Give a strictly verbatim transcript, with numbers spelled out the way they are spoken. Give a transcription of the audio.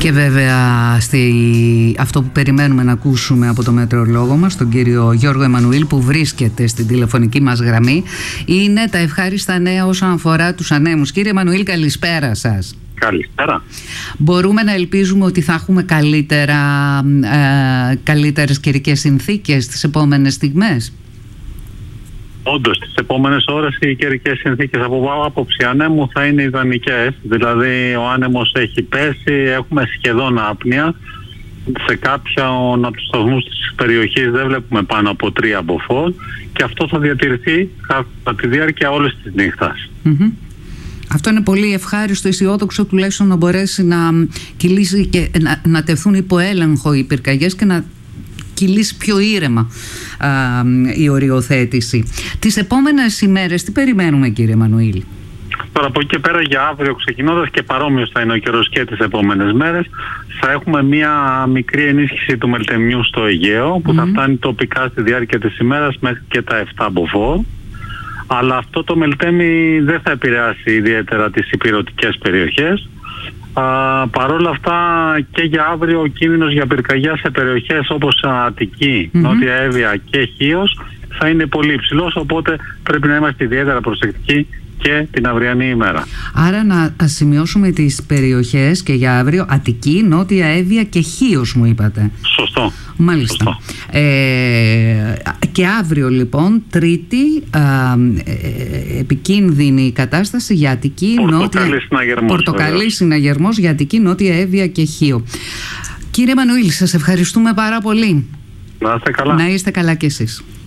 Και βέβαια στη... αυτό που περιμένουμε να ακούσουμε από το μετεωρολόγο μας, τον κύριο Γιώργο Εμμανουήλ, που βρίσκεται στην τηλεφωνική μας γραμμή, είναι τα ευχάριστα νέα όσον αφορά τους ανέμους. Κύριε Εμμανουήλ, καλησπέρα σας. Καλησπέρα. Μπορούμε να ελπίζουμε ότι θα έχουμε καλύτερα, ε, καλύτερες καιρικές συνθήκες τις επόμενες στιγμές? Όντως, τις επόμενες ώρες οι καιρικές συνθήκες από άποψη ανέμου θα είναι ιδανικές. Δηλαδή, ο άνεμος έχει πέσει, έχουμε σχεδόν άπνοια. Σε κάποια από τους σταθμούς της περιοχής δεν βλέπουμε πάνω από τρία μποφόρ και αυτό θα διατηρηθεί κατά τη διάρκεια όλης της νύχτας. Mm-hmm. Αυτό είναι πολύ ευχάριστο, αισιόδοξο, τουλάχιστον να μπορέσει να κυλήσει και να, να τεθούν υπό έλεγχο οι πυρκαγιές και να κυλήσει πιο ήρεμα α, η οριοθέτηση. Τις επόμενες ημέρες τι περιμένουμε, κύριε Εμμανουήλ? Τώρα από εκεί και πέρα για αύριο, ξεκινώντας, και παρόμοιος θα είναι ο καιρός και τις επόμενες μέρες, θα έχουμε μια μικρή ενίσχυση του μελτεμιού στο Αιγαίο που mm. θα φτάνει τοπικά στη διάρκεια της ημέρας μέχρι και τα επτά μποφόρ. Αλλά αυτό το μελτέμι δεν θα επηρεάσει ιδιαίτερα τις ηπειρωτικές περιοχές. Α, παρόλα αυτά και για αύριο ο κίνδυνος για πυρκαγιά σε περιοχές όπως Αττική, mm-hmm. Νότια Εύβοια και Χίος θα είναι πολύ υψηλός, οπότε πρέπει να είμαστε ιδιαίτερα προσεκτικοί και την αυριανή ημέρα. Άρα να σημειώσουμε τις περιοχές και για αύριο: Αττική, Νότια Εύβοια και Χίος, μου είπατε. Σωστό. Μάλιστα. Σωστό. Ε, και αύριο λοιπόν, Τρίτη, α, ε, επικίνδυνη κατάσταση για Αττική, Πορτοκαλί, Νότια... συναγερμός. Πορτοκαλί, συναγερμός για Αττική, Νότια Εύβοια και Χίο. Κύριε Εμμανουήλ, σας ευχαριστούμε πάρα πολύ. Να είστε καλά. Να είστε καλά κι εσείς.